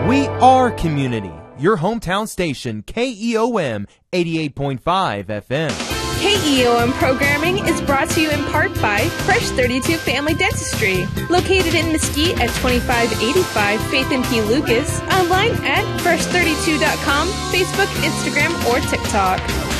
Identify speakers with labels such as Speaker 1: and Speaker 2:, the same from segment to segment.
Speaker 1: We are community. Your hometown station, KEOM 88.5 FM.
Speaker 2: KEOM programming is brought to you in part by Fresh 32 Family Dentistry, located in Mesquite at 2585 Faith and P. Lucas, online at fresh32.com, Facebook, Instagram, or TikTok.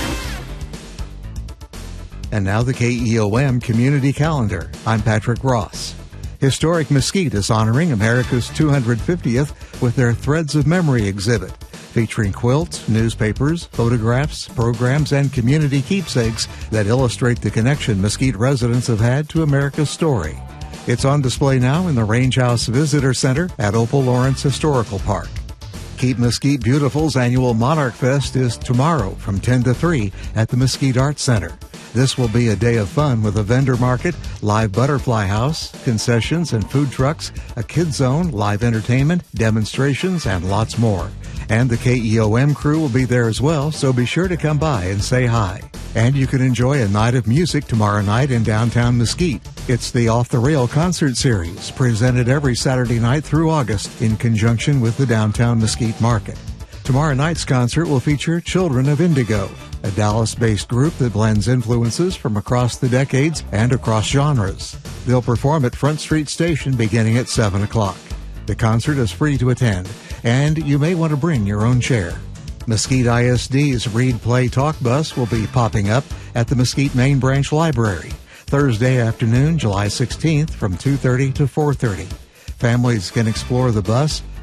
Speaker 3: And now the KEOM Community Calendar. I'm Patrick Ross. Historic Mesquite is honoring America's 250th with their Threads of Memory exhibit, featuring quilts, newspapers, photographs, programs, and community keepsakes that illustrate the connection Mesquite residents have had to America's story. It's on display now in the Range House Visitor Center at Opal Lawrence Historical Park. Keep Mesquite Beautiful's annual Monarch Fest is tomorrow from 10 to 3 at the Mesquite Arts Center. This will be a day of fun with a vendor market, live butterfly house, concessions and food trucks, a kids zone, live entertainment, demonstrations, and lots more. And the KEOM crew will be there as well, so be sure to come by and say hi. And you can enjoy a night of music tomorrow night in downtown Mesquite. It's the Off the Rail concert series, presented every Saturday night through August in conjunction with the downtown Mesquite Market. Tomorrow night's concert will feature Children of Indigo, a Dallas-based group that blends influences from across the decades and across genres. They'll perform at Front Street Station beginning at 7 o'clock. The concert is free to attend, and you may want to bring your own chair. Mesquite ISD's Read Play Talk Bus will be popping up at the Mesquite Main Branch Library Thursday afternoon, July 16th from 2:30 to 4:30. Families can explore the bus